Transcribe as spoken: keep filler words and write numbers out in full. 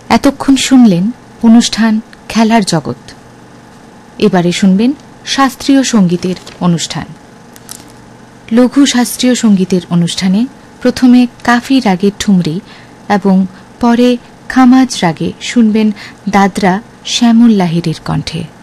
এতক্ষণ শুনলেন অনুষ্ঠান খেলার জগৎ। এবারে শুনবেন শাস্ত্রীয় সঙ্গীতের অনুষ্ঠান। লঘু শাস্ত্রীয় সঙ্গীতের অনুষ্ঠানে প্রথমে কাফি রাগের ঠুমরি এবং পরে খামাজ রাগে শুনবেন দাদরা শ্যামল লাহিড়ীর কণ্ঠে।